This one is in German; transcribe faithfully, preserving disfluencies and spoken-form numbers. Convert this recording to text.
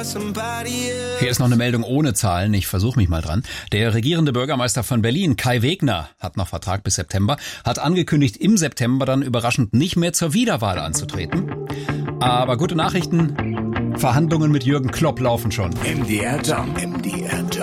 Hier ist noch eine Meldung ohne Zahlen, ich versuche mich mal dran. Der regierende Bürgermeister von Berlin, Kai Wegner, hat noch Vertrag bis September, hat angekündigt, im September dann überraschend nicht mehr zur Wiederwahl anzutreten. Aber gute Nachrichten, Verhandlungen mit Jürgen Klopp laufen schon. M D R Jump, M D R Jump.